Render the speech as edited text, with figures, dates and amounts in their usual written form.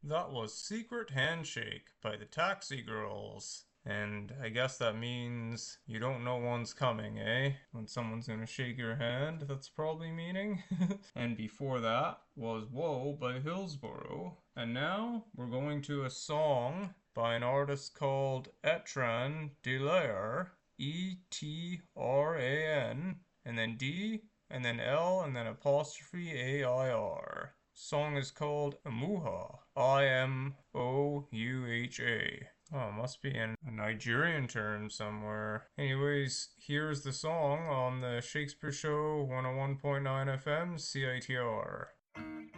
That was Secret Handshake by the Taxi Girls. And I guess that means you don't know one's coming, eh? When someone's gonna shake your hand, that's probably meaning. And before that was Whoa by Hillsborough. And now we're going to a song by an artist called Etran Delair. Etran, and then D, and then L, and then apostrophe AIR. Song is called Amuha. Imouha. Oh, must be in a Nigerian term somewhere. Anyways, here's the song on the Shakespeare Show 101.9 FM CITR.